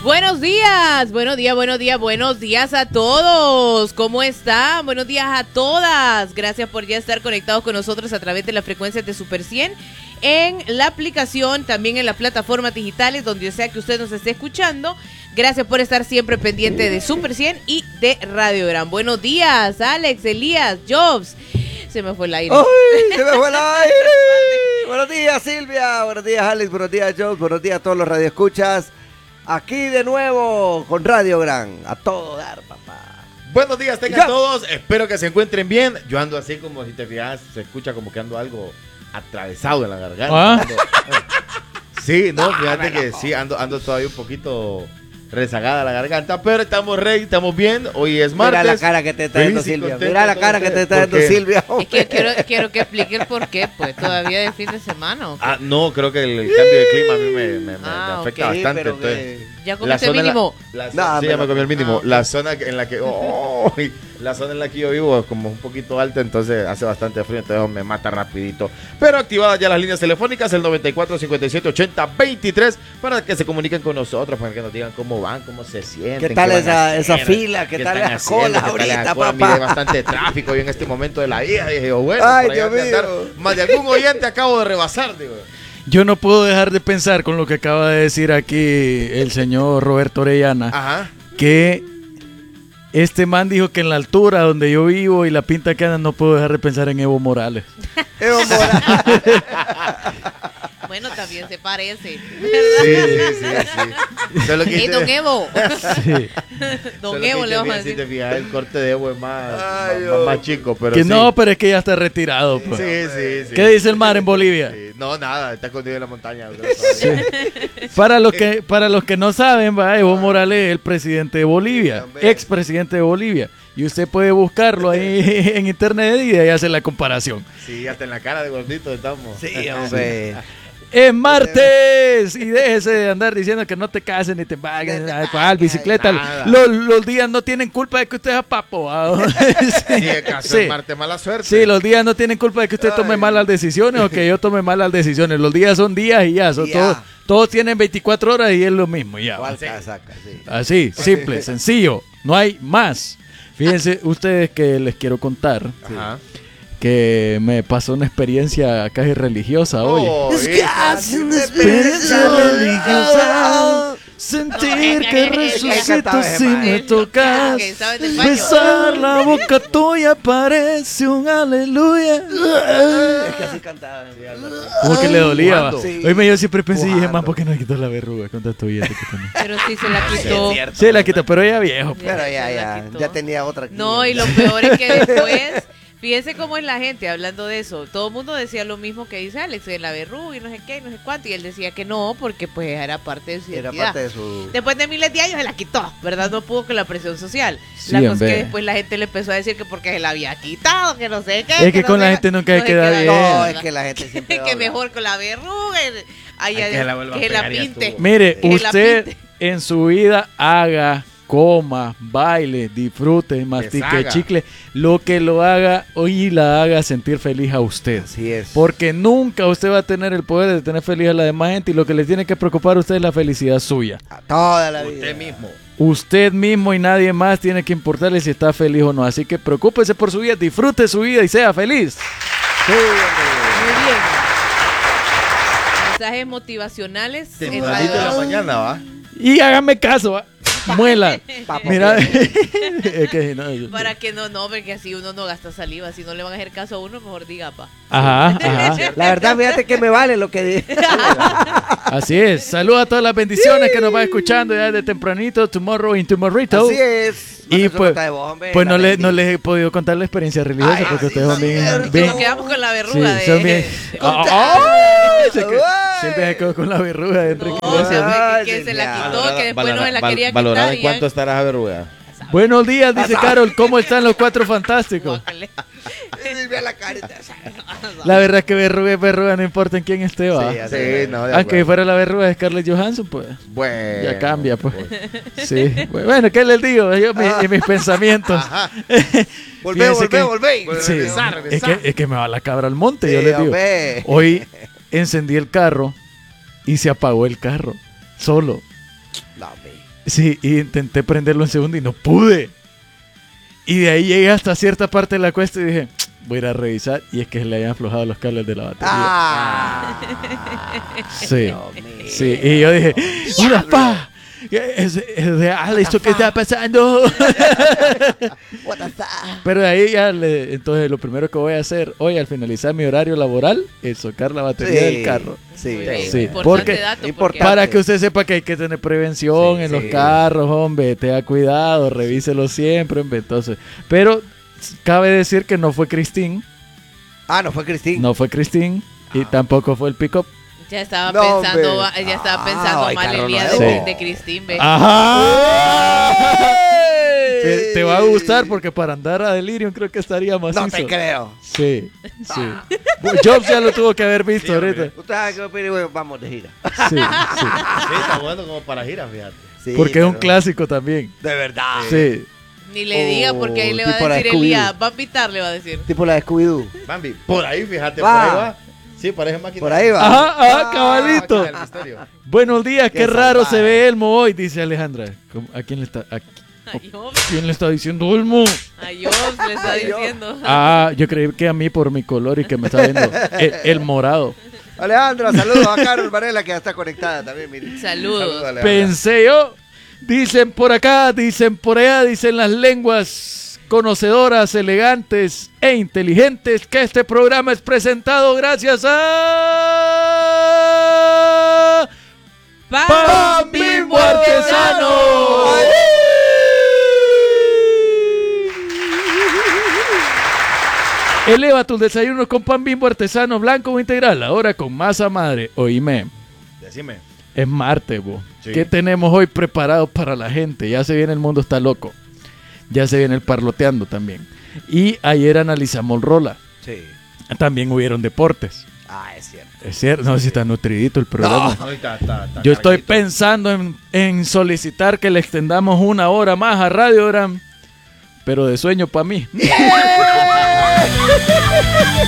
Buenos días a todos. ¿Cómo están? Buenos días a todas. Gracias por ya estar conectados con nosotros a través de las frecuencias de Super 100 en la aplicación, también en las plataformas digitales, donde sea que usted nos esté escuchando. Gracias por estar siempre pendiente de Super 100 y de Radio Gran. Buenos días, Alex, Elías, Jobs. Se me fue el aire. ¡Ay, se me fue el aire! Buenos días, Silvia. Buenos días, Alex. Buenos días, Jobs. Buenos días a todos los radioescuchas. Aquí de nuevo con Radio Gran. A todo dar, papá. Buenos días, tengan todos. Espero que se encuentren bien. Yo ando así como, si te fijas, se escucha como que ando algo atravesado en la garganta. Sí, no, fíjate que sí, ando todavía un poquito rezagada la garganta, pero estamos ready, estamos bien. Hoy es martes. Mira la cara que te está dando Silvia. Mira la cara que te está dando Silvia. Es que quiero que explique el por qué, pues todavía de fin de semana. ¿O qué? No, creo que el cambio de clima a mí me afecta bastante. Entonces, ya comiste el mínimo. Sí, ya me comí el mínimo. La zona en la que la zona en la que yo vivo es como un poquito alta, entonces hace bastante frío, entonces me mata rapidito. Pero activadas ya las líneas telefónicas, el 94 57 80 23, para que se comuniquen con nosotros, para que nos digan cómo van, cómo se sienten. ¿Qué tal esa fila? ¿Qué tal la cola ahorita, papá? Mire, bastante tráfico hoy en este momento de la vida. Dije yo, bueno, ay, Dios mío. Más de algún oyente acabo de rebasar, digo. Yo no puedo dejar de pensar con lo que acaba de decir aquí el señor Roberto Orellana. Ajá. Que este man dijo que en la altura donde yo vivo y la pinta que anda, no puedo dejar de pensar en Evo Morales. Evo Morales. Bueno, también se parece. Sí. Hey, don Evo. Sí. Don Evo le vamos a decir. Si te fijas, el corte de Evo es más chico, pero que sí. No, pero es que ya está retirado. Pues. Sí. ¿Qué dice el mar en Bolivia? Sí. No, nada, está escondido en la montaña. Sí. Para los que no saben, Evo Morales es el presidente de Bolivia, expresidente de Bolivia. Y usted puede buscarlo ahí en internet y de ahí hacer la comparación. Sí, hasta en la cara de gordito estamos. Sí, hombre. Es martes y déjese de andar diciendo que no te cases ni te vayas a bicicleta. Los días no tienen culpa de que usted es papo. Sí, acaso es martes, mala suerte. Sí, los días no tienen culpa de que usted tome malas decisiones o que yo tome malas decisiones. Los días son días y ya. Todos tienen 24 horas y es lo mismo. Ya. Así, simple, sencillo. No hay más. Fíjense ustedes que les quiero contar. Ajá. Que me pasó una experiencia casi religiosa hoy. Es que hace una experiencia religiosa. Sentir que resucito si me tocas. Besar la boca tuya parece un aleluya. Es que así cantaba. Como que le dolía. Sí. Hoy yo siempre pensé, dije, man, ¿por qué no le quitó la verruga con tanto billete que tenía? Pero sí se la quitó. Sí, la quitó, pero ya viejo. Pero ya tenía otra aquí. No, y lo peor es que después, fíjense cómo es la gente hablando de eso. Todo el mundo decía lo mismo que dice Alex, de la verruga y no sé qué, no sé cuánto. Y él decía que no, porque pues era parte de su identidad. Era parte de su... Después de miles de años se la quitó, ¿verdad? No pudo con la presión social. Sí, La cosa es que después la gente le empezó a decir que porque se la había quitado, que no sé qué. Es que con la gente nunca queda bien. No, es que la gente siempre que mejor con la verruga. Que la pinte. Mire, Que la usted pinte. en su vida haga, coma, baile, disfrute, mastique chicle, lo que lo haga hoy la haga sentir feliz a usted. Así es. Porque nunca usted va a tener el poder de tener feliz a la demás gente y lo que le tiene que preocupar a usted es la felicidad suya. A toda la vida. Usted mismo. Usted mismo y nadie más tiene que importarle si está feliz o no. Así que preocúpese por su vida, disfrute su vida y sea feliz. Sí, Muy bien. Mensajes motivacionales. Tempranito de la mañana, ¿va? Y hágame caso, ¿va? Muela. Mira, es que no, para que no, porque así uno no gasta saliva. Si no le van a hacer caso a uno, mejor diga, pa. Ajá. La verdad, fíjate que me vale lo que dije. Así es. Saludos a todas las bendiciones que nos van escuchando ya desde tempranito, tomorrow in tomorrito. Así es. Y pues no les he podido contar la experiencia religiosa porque ustedes son bien. Nos quedamos con la verruga sí, son bien. Siempre se quedó con la verruga de Enrique. Que se la quitó, que después no se la quería quitar. ¿Valorada en cuánto estará esa verruga? Buenos días, dice Carol. ¿Cómo están los cuatro fantásticos? La verdad es que verruga no importa en quién esté, va. Sí, no, aunque fuera la verruga de Scarlett Johansson, pues. Bueno. Ya cambia, pues. Sí. Bueno, ¿qué les digo? Yo mis pensamientos. Volvé. Sí. Es que me va la cabra al monte, yo les digo. Hoy encendí el carro y se apagó el carro. Solo. Sí, y intenté prenderlo en segundo y no pude. Y de ahí llegué hasta cierta parte de la cuesta y dije, voy a ir a revisar. Y es que se le habían aflojado los cables de la batería. Sí, sí. Y yo dije, ¡una pa! Es real esto que está pasando. Pero de ahí ya entonces lo primero que voy a hacer hoy al finalizar mi horario laboral es sacar la batería del carro. Sí. Porque dato, para que usted sepa que hay que tener prevención en los carros, hombre, tenga cuidado, revíselo siempre, hombre. Entonces, pero cabe decir que no fue Cristín. No fue Cristín. No fue Cristín y tampoco fue el pick-up. Ya estaba pensando mal el día de Cristín. ¡Ajá! Te va a gustar porque para andar a Delirium creo que estaría macizo. No te creo. Sí. Jobs ya lo tuvo que haber visto ahorita. Vamos de gira. Sí. Sí, está bueno como para giras, fíjate. Sí, porque es un clásico también. De verdad. Sí. Ni le diga porque ahí le va a decir Elías. Va a pitar, le va a decir. Tipo la de Scooby-Doo. Bambi, por ahí, fíjate, por ahí va. Sí, parece máquina. Por ahí va. Ajá, cabalito. Buenos días, qué raro se ve Elmo hoy, dice Alejandra. ¿A quién le está? ¿Quién le está diciendo Elmo? A Dios le está diciendo. Yo creí que a mí por mi color y que me está viendo el morado. Alejandra, saludos a Carol Varela que ya está conectada también. Mire. Saludos. Pensé yo. Dicen por acá, dicen por allá, dicen las lenguas conocedoras, elegantes e inteligentes que este programa es presentado gracias a Pan Bimbo Artesano. Eleva tus desayunos con Pan Bimbo Artesano blanco o integral, ahora con masa madre. Oíme. Decime. Es martes, bo. Sí. ¿Qué tenemos hoy preparado para la gente? Ya se viene El Mundo Está Loco. Ya se viene el Parloteando también. Y ayer analizamos Rola. Sí. También hubieron deportes. Es cierto. Es cierto. No, si está nutridito el programa. No, está Yo estoy cargadito. pensando en solicitar que le extendamos 1 hora más a Radio Gran. Pero de sueño para mí.